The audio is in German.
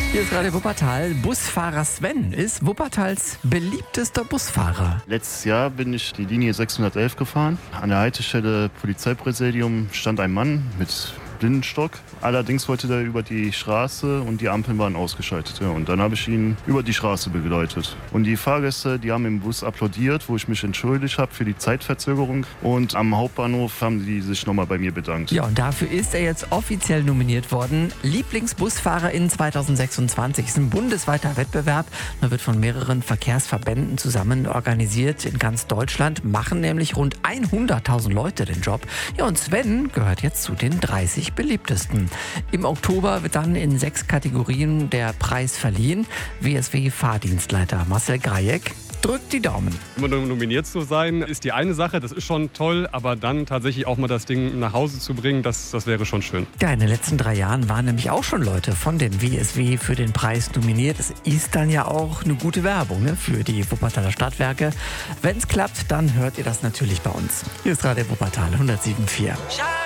Hier ist Radio Wuppertal. Busfahrer Sven ist Wuppertals beliebtester Busfahrer. Letztes Jahr bin ich die Linie 611 gefahren. An der Haltestelle Polizeipräsidium stand ein Mann mit Blindenstock. Allerdings wollte der über die Straße und die Ampeln waren ausgeschaltet. Ja, und dann habe ich ihn über die Straße begleitet. Und die Fahrgäste, die haben im Bus applaudiert, wo ich mich entschuldigt habe für die Zeitverzögerung. Und am Hauptbahnhof haben die sich nochmal bei mir bedankt. Ja, und dafür ist er jetzt offiziell nominiert worden. Lieblingsbusfahrer in 2026 ist ein bundesweiter Wettbewerb. Er wird von mehreren Verkehrsverbänden zusammen organisiert in ganz Deutschland. Machen nämlich rund 100.000 Leute den Job. Ja, und Sven gehört jetzt zu den 30 beliebtesten. Im Oktober wird dann in 6 Kategorien der Preis verliehen. WSW-Fahrdienstleiter Marcel Grajek drückt die Daumen. Immer nominiert zu sein, ist die eine Sache, das ist schon toll, aber dann tatsächlich auch mal das Ding nach Hause zu bringen, das wäre schon schön. Ja, in den letzten 3 Jahren waren nämlich auch schon Leute von den WSW für den Preis nominiert. Das ist dann ja auch eine gute Werbung, ne, für die Wuppertaler Stadtwerke. Wenn es klappt, dann hört ihr das natürlich bei uns. Hier ist Radio Wuppertal 107.4.